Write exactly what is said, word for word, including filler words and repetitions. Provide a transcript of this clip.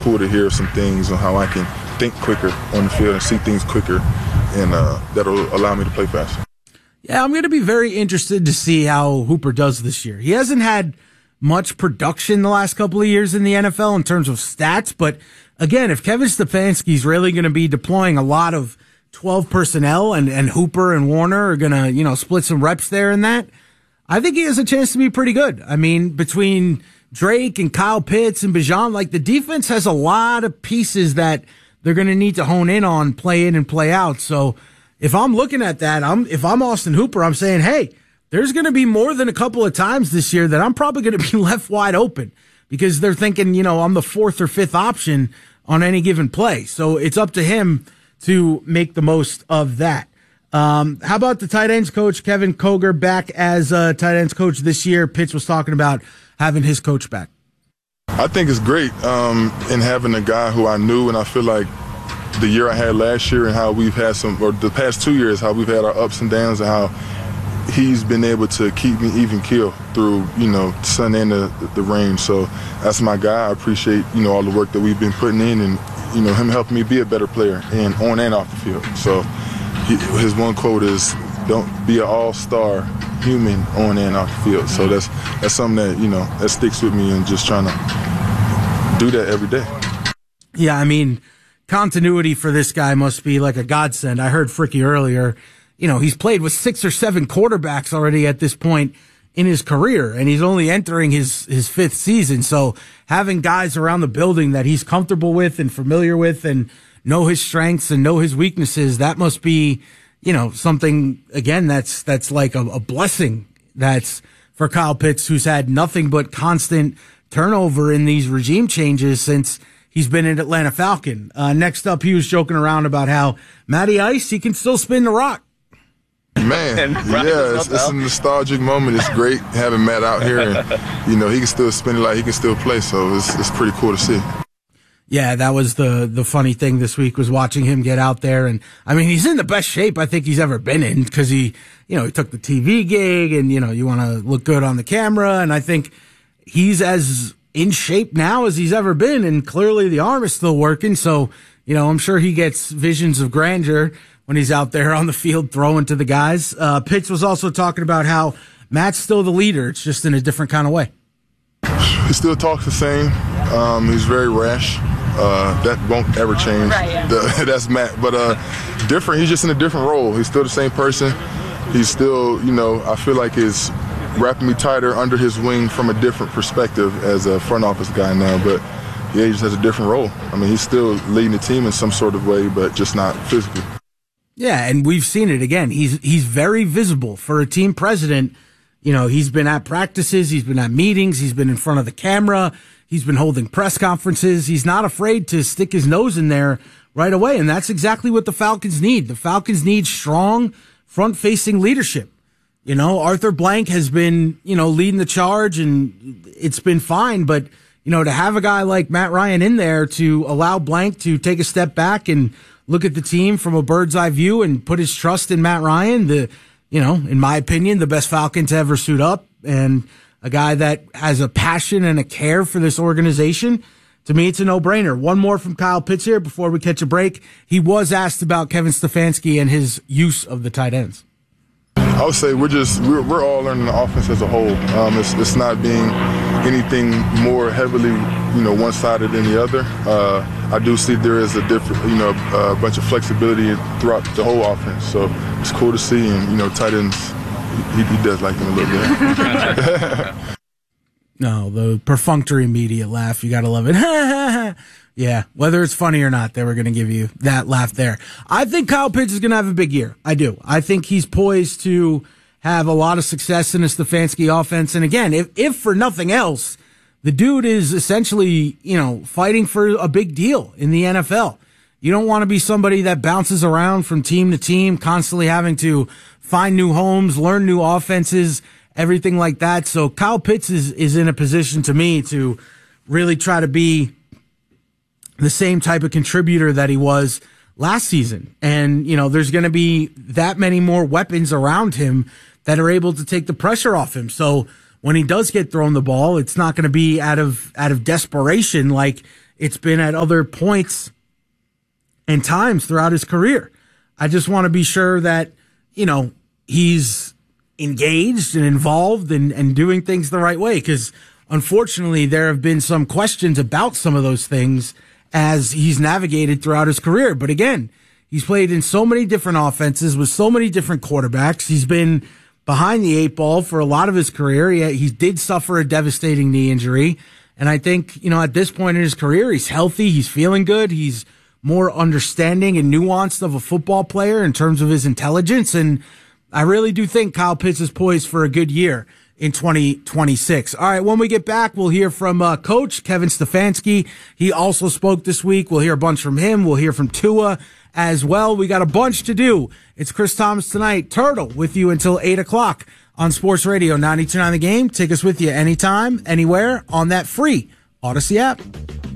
Cool to hear some things on how I can think quicker on the field and see things quicker, and uh, that'll allow me to play faster. Yeah, I'm going to be very interested to see how Hooper does this year. He hasn't had much production the last couple of years in the N F L in terms of stats, but again, if Kevin Stefanski's really going to be deploying a lot of twelve personnel and, and Hooper and Warner are going to, you know, split some reps there and that, I think he has a chance to be pretty good. I mean, between Drake and Kyle Pitts and Bijan, like the defense has a lot of pieces that they're going to need to hone in on, play in and play out. So if I'm looking at that, I'm, if I'm Austin Hooper, I'm saying, hey, there's going to be more than a couple of times this year that I'm probably going to be left wide open because they're thinking, you know, I'm the fourth or fifth option on any given play. So it's up to him to make the most of that. Um, how about the tight ends coach, Kevin Koger, back as a tight ends coach this year? Pitts was talking about having his coach back. I think it's great um, in having a guy who I knew, and I feel like the year I had last year and how we've had some, or the past two years, how we've had our ups and downs and how he's been able to keep me even keel through, you know, sun and the, the rain. So that's my guy. I appreciate, you know, all the work that we've been putting in and, you know, him helping me be a better player and on and off the field. So he, his one quote is, don't be an all-star human on and off the field. So that's that's something that, you know, that sticks with me and just trying to do that every day. Yeah, I mean, continuity for this guy must be like a godsend. I heard Fricky earlier, you know, he's played with six or seven quarterbacks already at this point in his career, and he's only entering his, his fifth season. So having guys around the building that he's comfortable with and familiar with and know his strengths and know his weaknesses, that must be, you know, something, again, that's, that's like a, a blessing that's for Kyle Pitts, who's had nothing but constant turnover in these regime changes since he's been in Atlanta Falcon. Uh, next up, he was joking around about how Matty Ice, he can still spin the rock. Man, yeah, it's, it's a nostalgic moment. It's great having Matt out here, and you know he can still spin it like he can still play. So it's it's pretty cool to see. Yeah, that was the the funny thing this week was watching him get out there, and I mean he's in the best shape I think he's ever been in because he, you know, he took the T V gig, and you know you want to look good on the camera, and I think he's as in shape now as he's ever been, and clearly the arm is still working. So you know I'm sure he gets visions of grandeur when he's out there on the field throwing to the guys. Uh, Pitts was also talking about how Matt's still the leader. It's just in a different kind of way. He still talks the same. Um, he's very rash. Uh, that won't ever change. Right, yeah. the, that's Matt. But uh, different. He's just in a different role. He's still the same person. He's still, you know, I feel like he's wrapping me tighter under his wing from a different perspective as a front office guy now. But yeah, he just has a different role. I mean, he's still leading the team in some sort of way, but just not physically. Yeah, and we've seen it again. He's he's very visible for a team president. You know, he's been at practices, he's been at meetings, he's been in front of the camera, he's been holding press conferences. He's not afraid to stick his nose in there right away, and that's exactly what the Falcons need. The Falcons need strong, front-facing leadership. You know, Arthur Blank has been, you know, leading the charge, and it's been fine, but, you know, to have a guy like Matt Ryan in there to allow Blank to take a step back and look at the team from a bird's eye view and put his trust in Matt Ryan, the, you know, in my opinion, the best Falcon to ever suit up, and a guy that has a passion and a care for this organization. To me, it's a no-brainer. One more from Kyle Pitts here before we catch a break. He was asked about Kevin Stefanski and his use of the tight ends. I would say we're just we're we're all learning the offense as a whole. Um, it's it's not being anything more heavily, you know, one-sided than the other. Uh, I do see there is a different, you know, a bunch of flexibility throughout the whole offense. So it's cool to see, and you know, tight ends, he, he does like them a little bit. No, the perfunctory media laugh, you gotta love it. Yeah, whether it's funny or not, they were going to give you that laugh there. I think Kyle Pitts is going to have a big year. I do. I think he's poised to have a lot of success in a Stefanski offense. And again, if, if for nothing else, the dude is essentially, you know, fighting for a big deal in the N F L. You don't want to be somebody that bounces around from team to team, constantly having to find new homes, learn new offenses, everything like that. So Kyle Pitts is, is in a position to me to really try to be the same type of contributor that he was last season. And, you know, there's going to be that many more weapons around him that are able to take the pressure off him. So when he does get thrown the ball, it's not going to be out of, out of desperation like it's been at other points and times throughout his career. I just want to be sure that, you know, he's engaged and involved and, and doing things the right way, because unfortunately there have been some questions about some of those things as he's navigated throughout his career. But again, he's played in so many different offenses with so many different quarterbacks. He's been behind the eight ball for a lot of his career. He, he did suffer a devastating knee injury. And I think, you know, at this point in his career, he's healthy. He's feeling good. He's more understanding and nuanced of a football player in terms of his intelligence. And I really do think Kyle Pitts is poised for a good year in twenty twenty-six. All right, when we get back, we'll hear from uh, Coach Kevin Stefanski. He also spoke this week. We'll hear a bunch from him. We'll hear from Tua as well. We got a bunch to do. It's Chris Thomas Tonight, Turtle, with you until eight o'clock on Sports Radio ninety-two point nine The Game. Take us with you anytime, anywhere on that free Odyssey app.